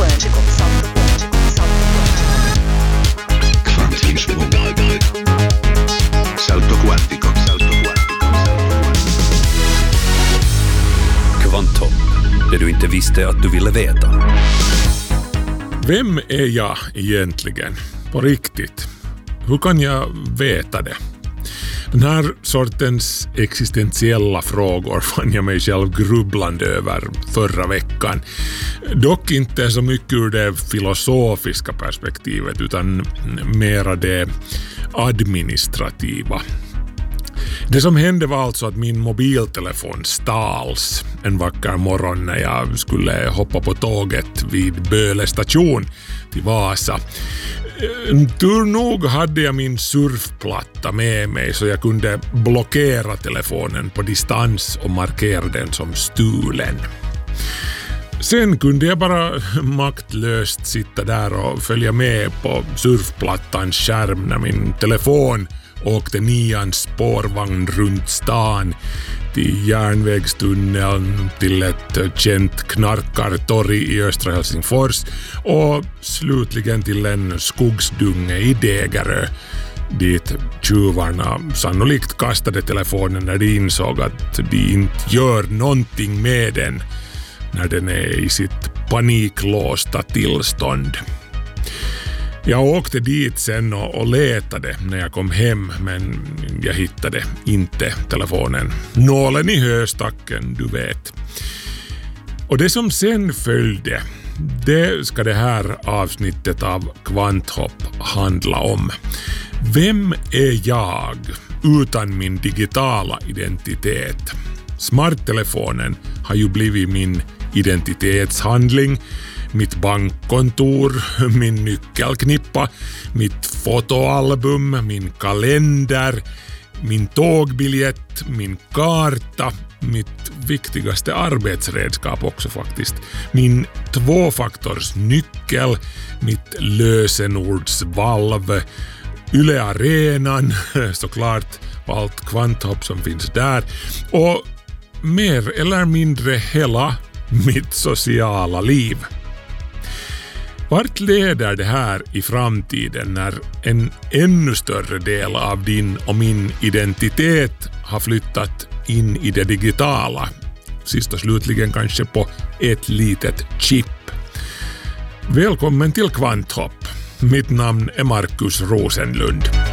Salto quantico. Kvanthopp, det du inte visste att du ville veta. Vem är jag egentligen? På riktigt? Hur kan jag veta det? Den här sortens existentiella frågor fann jag mig själv grubblande över förra veckan. Dock inte så mycket ur det filosofiska perspektivet utan mera det administrativa. Det som hände var alltså att min mobiltelefon stals en vacker morgon när jag skulle hoppa på tåget vid Böle station till Vasa. Tur nog hade jag min surfplatta med mig så jag kunde blockera telefonen på distans och markera den som stulen. Sen kunde jag bara maktlöst sitta där och följa med på surfplattans skärm när min telefon åkte 9:ans spårvagn runt stan till järnvägstunneln, till ett känt knarkartorg i östra Helsingfors och slutligen till en skogsdunge i Degerö dit tjuvarna sannolikt kastade telefonen när de insåg att de inte gör någonting med den när den är i sitt paniklåsta tillstånd. Jag åkte dit sen och letade när jag kom hem, men jag hittade inte telefonen. Nålen i höstacken, du vet. Och det som sen följde, det ska det här avsnittet av Kvanthopp handla om. Vem är jag utan min digitala identitet? Smarttelefonen har ju blivit min identitetshandling, mitt bankkontor, min nyckelknippa, mitt fotoalbum, min kalender, min tågbiljett, min karta, mitt viktigaste arbetsredskap också faktiskt, min tvåfaktorsnyckel, mitt lösenordsvalv, Yle Arenan, såklart, och allt Kvanthopp som finns där, och mer eller mindre hela mitt sociala liv. Vart leder det här i framtiden när en ännu större del av din och min identitet har flyttat in i det digitala? Sist och slutligen kanske på ett litet chip. Välkommen till Kvanthopp. Mitt namn är Markus Rosenlund.